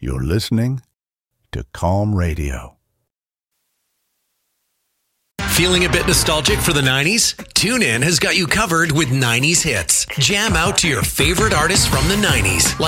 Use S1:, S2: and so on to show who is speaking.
S1: You're listening to Calm Radio.
S2: Feeling a bit nostalgic for the 90s? TuneIn has got you covered with 90s hits. Jam out to your favorite artists from the 90s.